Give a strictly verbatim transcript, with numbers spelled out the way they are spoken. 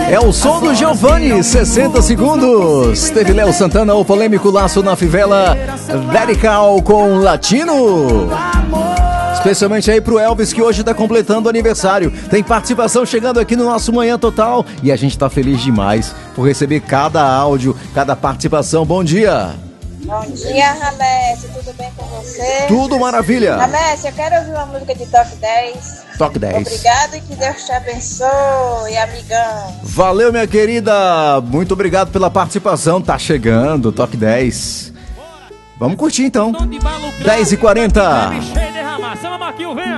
É o som do Giovanni, sessenta segundos. Teve Léo Santana, o polêmico Laço na Fivela, Radical com Latino. Especialmente aí pro Elvis, que hoje tá completando aniversário. Tem participação chegando aqui no nosso Manhã Total e a gente tá feliz demais por receber cada áudio, cada participação. Bom dia. Bom dia, Ramessi, tudo bem com você? Tudo maravilha. Ramessi, eu quero ouvir uma música de Top dez. Top dez. Obrigado e que Deus te abençoe, amigão. Valeu, minha querida. Muito obrigado pela participação. Tá chegando, Top dez. Vamos curtir então. dez e quarenta.